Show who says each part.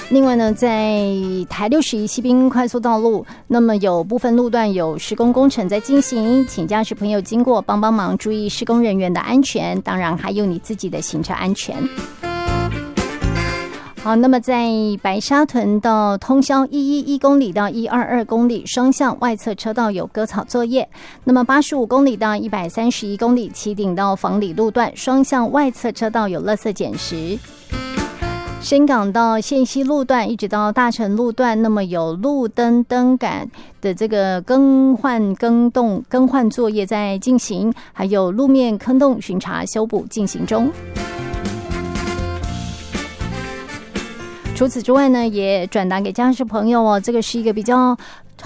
Speaker 1: 另外呢，在台61西滨快速道路，那么有部分路段有施工工程在进行，请驾驶朋友经过帮忙注意施工人员的安全，当然还有你自己的行车安全。好，那么在白沙屯到通霄111公里到122公里双向外侧车道有割草作业，那么85公里到131公里旗顶到房里路段双向外侧车道有垃圾捡拾。深港到线西路段一直到大成路段，那么有路灯灯杆的这个更换作业在进行，还有路面坑洞巡查修补进行中。除此之外呢，也转达给驾驶朋友哦，这个是一个比较